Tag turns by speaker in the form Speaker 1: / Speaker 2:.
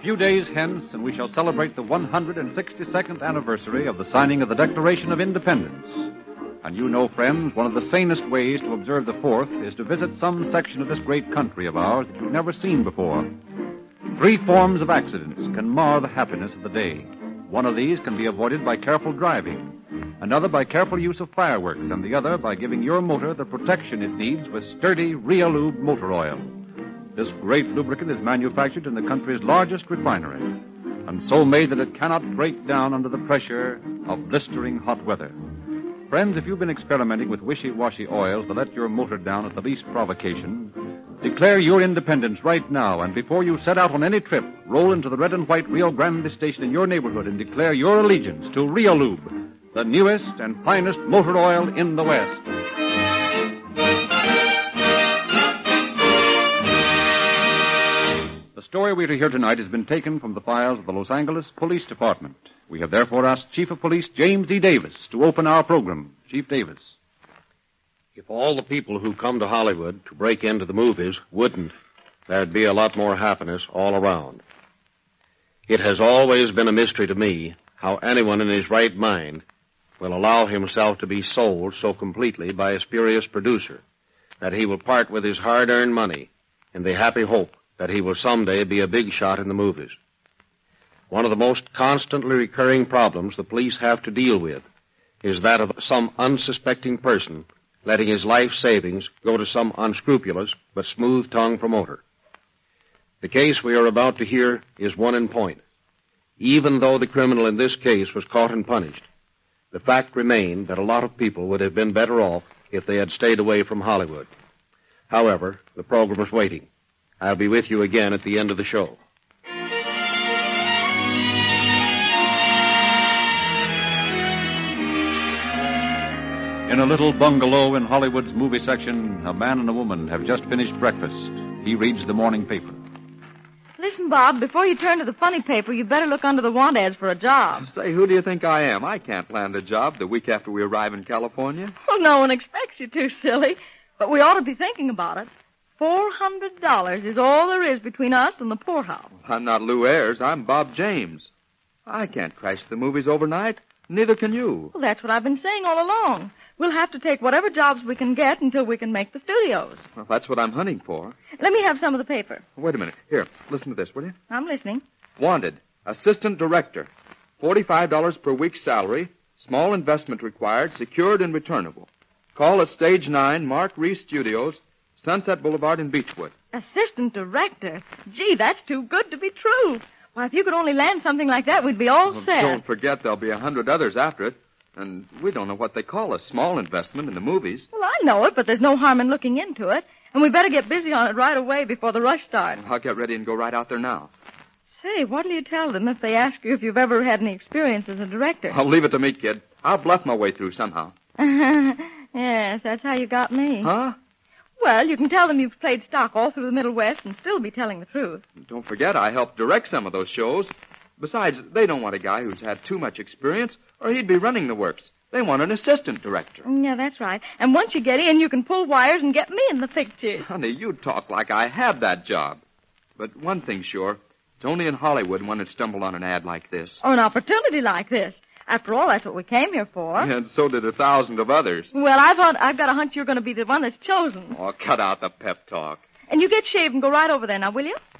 Speaker 1: few days hence, and we shall celebrate the 162nd anniversary of the signing of the Declaration of Independence. And you know, friends, one of the sanest ways to observe the 4th is to visit some section of this great country of ours that you've never seen before. 3 forms of accidents can mar the happiness of the day. One of these can be avoided by careful driving, another by careful use of fireworks, and the other by giving your motor the protection it needs with sturdy Realube motor oil. This great lubricant is manufactured in the country's largest refinery, and so made that it cannot break down under the pressure of blistering hot weather. Friends, if you've been experimenting with wishy-washy oils to let your motor down at the least provocation, declare your independence right now, and before you set out on any trip, roll into the red and white Rio Grande station in your neighborhood and declare your allegiance to Realube, the newest and finest motor oil in the West. The story we are to hear tonight has been taken from the files of the Los Angeles Police Department. We have therefore asked Chief of Police James E. Davis to open our program. Chief Davis.
Speaker 2: If all the people who come to Hollywood to break into the movies wouldn't, there'd be a lot more happiness all around. It has always been a mystery to me how anyone in his right mind will allow himself to be sold so completely by a spurious producer that he will part with his hard-earned money in the happy hope that he will someday be a big shot in the movies. One of the most constantly recurring problems the police have to deal with is that of some unsuspecting person letting his life savings go to some unscrupulous but smooth-tongued promoter. The case we are about to hear is one in point. Even though the criminal in this case was caught and punished, the fact remained that a lot of people would have been better off if they had stayed away from Hollywood. However, the program is waiting. I'll be with you again at the end of the show.
Speaker 1: In a little bungalow in Hollywood's movie section, a man and a woman have just finished breakfast. He reads the morning paper.
Speaker 3: Listen, Bob, before you turn to the funny paper, you better look under the want ads for a job.
Speaker 4: Say, who do you think I am? I can't land a job the week after we arrive in California.
Speaker 3: Well, no one expects you to, silly. But we ought to be thinking about it. $400 is all there is between us and the poorhouse.
Speaker 4: I'm not Lou Ayres. I'm Bob James. I can't crash the movies overnight. Neither can you.
Speaker 3: Well, that's what I've been saying all along. We'll have to take whatever jobs we can get until we can make the studios.
Speaker 4: Well, that's what I'm hunting for.
Speaker 3: Let me have some of the paper.
Speaker 4: Wait a minute. Here, listen to this, will you?
Speaker 3: I'm listening.
Speaker 4: Wanted. Assistant director. $45 per week salary. Small investment required. Secured and returnable. Call at Stage 9, Mark Reese Studios, Sunset Boulevard in Beechwood.
Speaker 3: Assistant director? Gee, that's too good to be true. Why, if you could only land something like that, we'd be all set.
Speaker 4: Don't forget there'll be 100 others after it. And we don't know what they call a small investment in the movies.
Speaker 3: Well, I know it, but there's no harm in looking into it. And we better get busy on it right away before the rush starts.
Speaker 4: I'll get ready and go right out there now.
Speaker 3: Say, what'll you tell them if they ask you if you've ever had any experience as a director?
Speaker 4: I'll leave it to me, kid. I'll bluff my way through somehow.
Speaker 3: Yes, that's how you got me.
Speaker 4: Huh?
Speaker 3: Well, you can tell them you've played stock all through the Middle West and still be telling the truth.
Speaker 4: Don't forget, I helped direct some of those shows. Besides, they don't want a guy who's had too much experience, or he'd be running the works. They want an assistant director.
Speaker 3: Yeah, that's right. And once you get in, you can pull wires and get me in the picture.
Speaker 4: Honey, you talk like I had that job. But one thing's sure, it's only in Hollywood one would stumble on an ad like this.
Speaker 3: Or an opportunity like this. After all, that's what we came here for.
Speaker 4: And so did 1,000 of others.
Speaker 3: Well, I've got a hunch you're going to be the one that's chosen.
Speaker 4: Oh, cut out the pep talk.
Speaker 3: And you get shaved and go right over there now, will you?